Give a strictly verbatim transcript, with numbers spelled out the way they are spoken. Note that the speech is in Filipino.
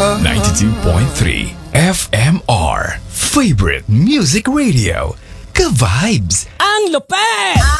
ninety-two point three F M R. Favorite Music Radio. Ka-vibes! Ang lupet!